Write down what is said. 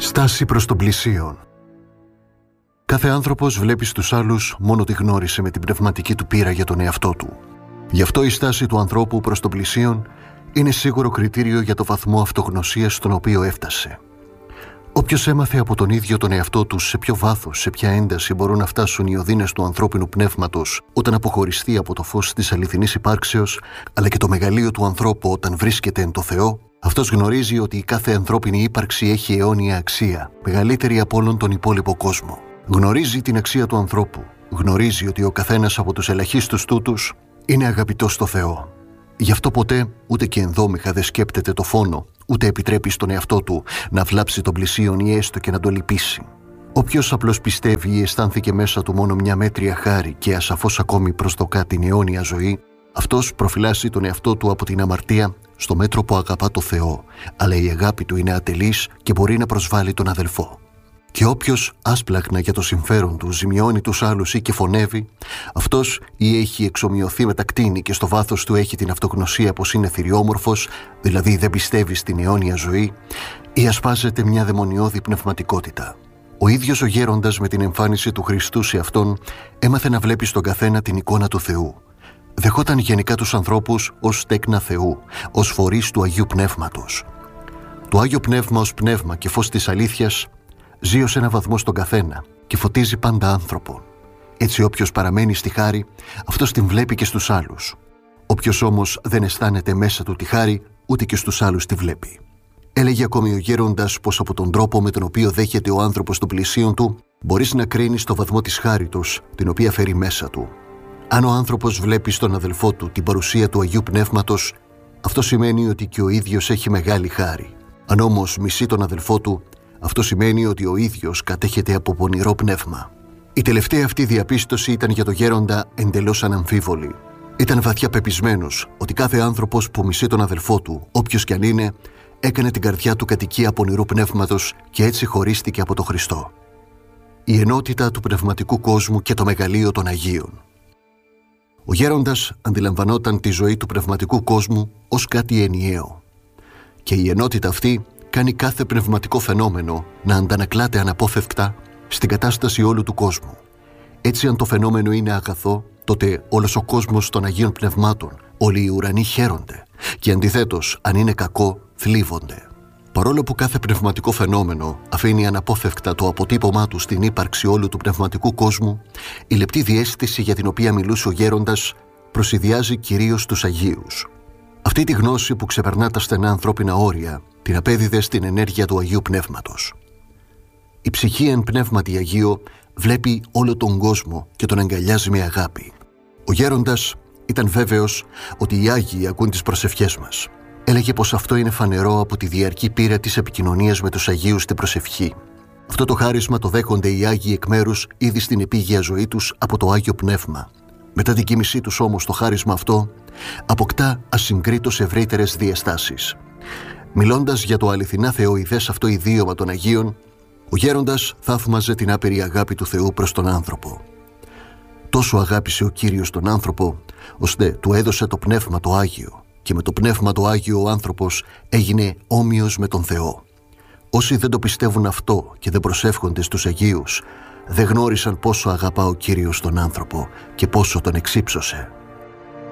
Στάση προς τον πλησίον. Κάθε άνθρωπος βλέπει στους άλλους μόνο τι γνώρισε με την πνευματική του πείρα για τον εαυτό του. Γι' αυτό η στάση του ανθρώπου προς τον πλησίον είναι σίγουρο κριτήριο για το βαθμό αυτογνωσίας στον οποίο έφτασε. Όποιος έμαθε από τον ίδιο τον εαυτό του σε ποιο βάθος, σε ποια ένταση μπορούν να φτάσουν οι οδύνες του ανθρώπινου πνεύματος όταν αποχωριστεί από το φως της αληθινής υπάρξεως, αλλά και το μεγαλείο του ανθρώπου όταν βρίσκεται εν το Θεό, αυτός γνωρίζει ότι η κάθε ανθρώπινη ύπαρξη έχει αιώνια αξία, μεγαλύτερη από όλον τον υπόλοιπο κόσμο. Γνωρίζει την αξία του ανθρώπου. Γνωρίζει ότι ο καθένας από τους ελαχίστους τούτους είναι αγαπητός στο Θεό. Γι' αυτό ποτέ ούτε και ενδόμηχα δεν σκέπτεται το φόνο, ούτε επιτρέπει στον εαυτό του να βλάψει τον πλησίον ή έστω και να το λυπήσει. Όποιος απλώς πιστεύει ή αισθάνθηκε μέσα του μόνο μια μέτρια χάρη και ασαφώς ακόμη προσδοκά την αιώνια ζωή, αυτός προφυλάσσει τον εαυτό του από την αμαρτία στο μέτρο που αγαπά το Θεό, αλλά η αγάπη του είναι ατελής και μπορεί να προσβάλλει τον αδελφό. Και όποιος άσπλαχνα για το συμφέρον του ζημιώνει τους άλλους ή και φωνεύει, αυτός ή έχει εξομοιωθεί με τα κτήνη και στο βάθος του έχει την αυτογνωσία πως είναι θηριόμορφος, δηλαδή δεν πιστεύει στην αιώνια ζωή, ή ασπάζεται μια δαιμονιώδη πνευματικότητα. Ο ίδιος ο γέροντας με την εμφάνιση του Χριστού σε αυτόν έμαθε να βλέπει στον καθένα την εικόνα του Θεού. Δεχόταν γενικά τους ανθρώπους ως τέκνα Θεού, ως φορείς του Αγίου Πνεύματος. Το Άγιο Πνεύμα ως πνεύμα και φως της αλήθειας ζει ως ένα βαθμό στον καθένα και φωτίζει πάντα άνθρωπον. Έτσι όποιος παραμένει στη χάρη, αυτός την βλέπει και στους άλλους. Όποιος όμως δεν αισθάνεται μέσα του τη χάρη, ούτε και στους άλλους τη βλέπει. Έλεγε ακόμη ο γέροντας πως από τον τρόπο με τον οποίο δέχεται ο άνθρωπος των πλησίον του, μπορείς να κρίνεις το βαθμό της χάριτος, την οποία φέρει μέσα του. Αν ο άνθρωπος βλέπει στον αδελφό του την παρουσία του Αγίου Πνεύματος, αυτό σημαίνει ότι και ο ίδιος έχει μεγάλη χάρη. Αν όμως μισεί τον αδελφό του, αυτό σημαίνει ότι ο ίδιος κατέχεται από πονηρό πνεύμα. Η τελευταία αυτή διαπίστωση ήταν για τον γέροντα εντελώς αναμφίβολη. Ήταν βαθιά πεπισμένος ότι κάθε άνθρωπος που μισεί τον αδελφό του, όποιος κι αν είναι, έκανε την καρδιά του κατοικία πονηρού πνεύματος και έτσι χωρίστηκε από τον Χριστό. Η ενότητα του πνευματικού κόσμου και το μεγαλείο των Αγίων. Ο γέροντας αντιλαμβανόταν τη ζωή του πνευματικού κόσμου ως κάτι ενιαίο. Και η ενότητα αυτή κάνει κάθε πνευματικό φαινόμενο να αντανακλάται αναπόφευκτα στην κατάσταση όλου του κόσμου. Έτσι, αν το φαινόμενο είναι αγαθό, τότε όλος ο κόσμος των Αγίων Πνευμάτων, όλοι οι ουρανοί χαίρονται, και αντιθέτως, αν είναι κακό, θλίβονται. Παρόλο που κάθε πνευματικό φαινόμενο αφήνει αναπόφευκτα το αποτύπωμά του στην ύπαρξη όλου του πνευματικού κόσμου, η λεπτή διαίσθηση για την οποία μιλούσε ο γέροντας προσηδιάζει κυρίως τους Αγίους. Αυτή τη γνώση που ξεπερνά τα στενά ανθρώπινα όρια, την απέδιδε στην ενέργεια του Αγίου Πνεύματος. Η ψυχή εν πνεύματι Αγίο βλέπει όλο τον κόσμο και τον αγκαλιάζει με αγάπη. Ο γέροντας ήταν βέβαιος ότι οι Άγιοι ακούν τις προσευχές μας. Έλεγε πως αυτό είναι φανερό από τη διαρκή πείρα της επικοινωνίας με τους Αγίους στην προσευχή. Αυτό το χάρισμα το δέχονται οι Άγιοι εκ μέρους ήδη στην επίγεια ζωή τους από το Άγιο Πνεύμα. Μετά την κοίμησή τους όμως το χάρισμα αυτό αποκτά ασυγκρίτως ευρύτερες διαστάσεις. Μιλώντας για το αληθινά θεοειδές αυτό ιδίωμα των Αγίων, ο γέροντας θαύμαζε την άπειρη αγάπη του Θεού προς τον άνθρωπο. Τόσο αγάπησε ο Κύριος τον άνθρωπο, ώστε του έδωσε το Πνεύμα το Άγιο, και με το Πνεύμα το Άγιο ο άνθρωπος έγινε όμοιος με τον Θεό. Όσοι δεν το πιστεύουν αυτό και δεν προσεύχονται στους Αγίους, δεν γνώρισαν πόσο αγαπά ο Κύριος τον άνθρωπο και πόσο τον εξύψωσε.